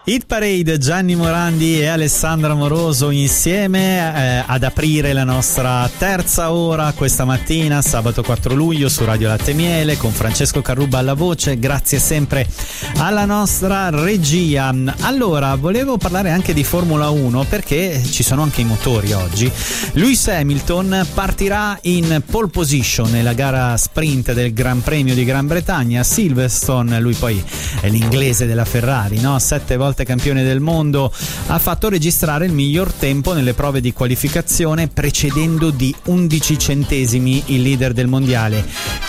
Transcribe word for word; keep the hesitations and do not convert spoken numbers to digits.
Hit Parade, Gianni Morandi e Alessandra Moroso insieme eh, ad aprire la nostra terza ora questa mattina, sabato quattro luglio su Radio Latte Miele, con Francesco Carrubba alla voce. Grazie sempre alla nostra regia. Allora, volevo parlare anche di Formula uno perché ci sono anche i motori oggi. Lewis Hamilton partirà in pole position nella gara sprint del Gran Premio di Gran Bretagna a Silverstone. Lui poi è l'inglese della Ferrari, no? Sette volte campione del mondo, ha fatto registrare il miglior tempo nelle prove di qualificazione, precedendo di undici centesimi il leader del mondiale